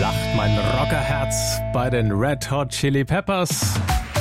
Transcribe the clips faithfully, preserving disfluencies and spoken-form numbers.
lacht mein Rockerherz bei den Red Hot Chili Peppers.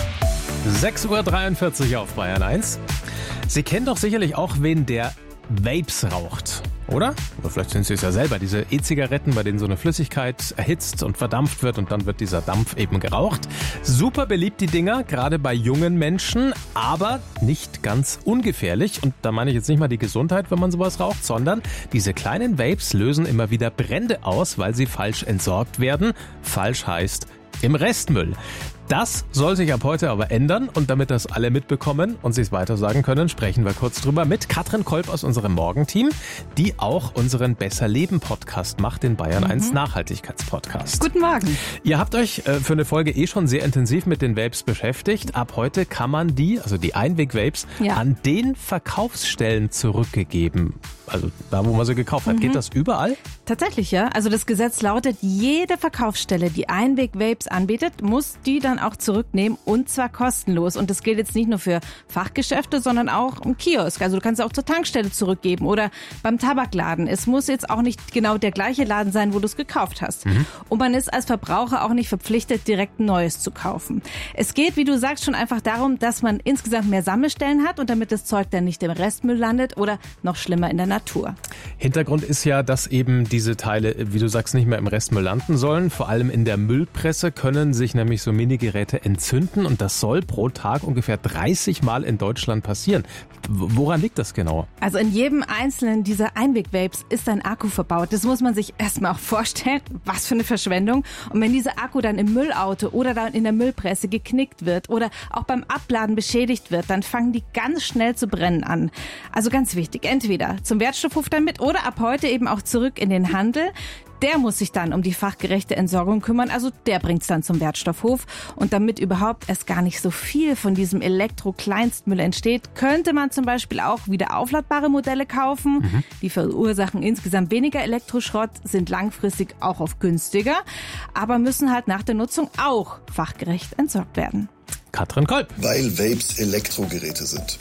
sechs Uhr dreiundvierzig auf Bayern eins. Sie kennen doch sicherlich auch wen, der Vapes raucht, oder? Oder vielleicht sind Sie es ja selber, diese E-Zigaretten, bei denen so eine Flüssigkeit erhitzt und verdampft wird und dann wird dieser Dampf eben geraucht. Super beliebt die Dinger, gerade bei jungen Menschen, aber nicht ganz ungefährlich. Und da meine ich jetzt nicht mal die Gesundheit, wenn man sowas raucht, sondern diese kleinen Vapes lösen immer wieder Brände aus, weil sie falsch entsorgt werden. Falsch heißt im Restmüll. Das soll sich ab heute aber ändern und damit das alle mitbekommen und sie es weiter sagen können, sprechen wir kurz drüber mit Katrin Kolb aus unserem Morgenteam, die auch unseren Besser Leben Podcast macht, den Bayern eins mhm. Nachhaltigkeitspodcast. Guten Morgen. Ihr habt euch äh, für eine Folge eh schon sehr intensiv mit den Vapes beschäftigt. Ab heute kann man die, also die Einweg-Vapes, ja. an den Verkaufsstellen zurückgegeben. Also da, wo man sie gekauft hat. Mhm. Geht das überall? Tatsächlich, ja. Also das Gesetz lautet, jede Verkaufsstelle, die Einweg-Vapes anbietet, muss die dann auch zurücknehmen und zwar kostenlos. Und das gilt jetzt nicht nur für Fachgeschäfte, sondern auch im Kiosk. Also du kannst auch zur Tankstelle zurückgeben oder beim Tabakladen. Es muss jetzt auch nicht genau der gleiche Laden sein, wo du es gekauft hast. Mhm. Und man ist als Verbraucher auch nicht verpflichtet, direkt ein neues zu kaufen. Es geht, wie du sagst, schon einfach darum, dass man insgesamt mehr Sammelstellen hat und damit das Zeug dann nicht im Restmüll landet oder noch schlimmer in der Natur. Hintergrund ist ja, dass eben diese Teile, wie du sagst, nicht mehr im Restmüll landen sollen. Vor allem in der Müllpresse können sich nämlich so Minigeräte entzünden und das soll pro Tag ungefähr dreißig Mal in Deutschland passieren. Woran liegt das genau? Also in jedem einzelnen dieser Einweg-Vapes ist ein Akku verbaut. Das muss man sich erstmal auch vorstellen. Was für eine Verschwendung. Und wenn dieser Akku dann im Müllauto oder dann in der Müllpresse geknickt wird oder auch beim Abladen beschädigt wird, dann fangen die ganz schnell zu brennen an. Also ganz wichtig, entweder zum Wertstoffhof damit oder ab heute eben auch zurück in den Handel. Der muss sich dann um die fachgerechte Entsorgung kümmern, also der bringt's dann zum Wertstoffhof. Und damit überhaupt erst gar nicht so viel von diesem Elektro-Kleinstmüll entsteht, könnte man zum Beispiel auch wieder aufladbare Modelle kaufen. Mhm. Die verursachen insgesamt weniger Elektroschrott, sind langfristig auch oft günstiger, aber müssen halt nach der Nutzung auch fachgerecht entsorgt werden. Katrin Kolb. Weil Vapes Elektrogeräte sind.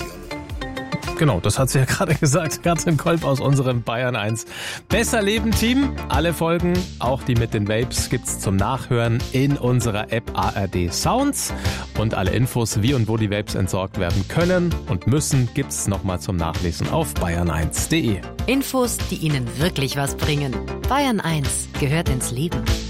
Genau, das hat sie ja gerade gesagt. Katrin Kolb aus unserem Bayern eins Besser Leben Team. Alle Folgen, auch die mit den Vapes, gibt's zum Nachhören in unserer App A R D Sounds. Und alle Infos, wie und wo die Vapes entsorgt werden können und müssen, gibt's nochmal zum Nachlesen auf bayern eins punkt de. Infos, die Ihnen wirklich was bringen. Bayern eins gehört ins Leben.